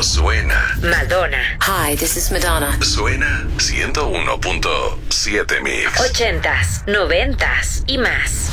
suena. Madonna. Hi, this is Madonna. Suena 101.7 Mix. 80s, 90s y más.